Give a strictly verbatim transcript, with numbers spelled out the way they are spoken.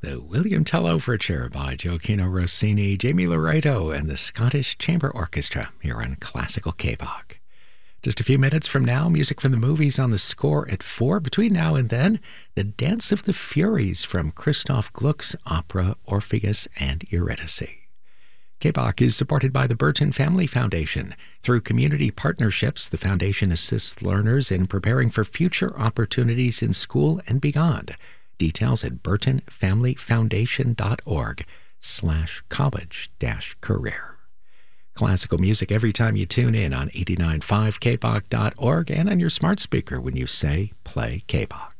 the William Tell Overture by Gioacchino Rossini, Jamie Laredo, and the Scottish Chamber Orchestra here on Classical K-Bach. Just a few minutes from now, music from the movies on the score at four. Between now and then, The Dance of the Furies from Christoph Gluck's opera Orpheus and Eurydice. K-Bach is supported by the Burton Family Foundation. Through community partnerships, the foundation assists learners in preparing for future opportunities in school and beyond. Details at burtonfamilyfoundation.org slash college dash career. Classical music every time you tune in on eighty-nine point five K B A C dot org and on your smart speaker when you say play K-Bach.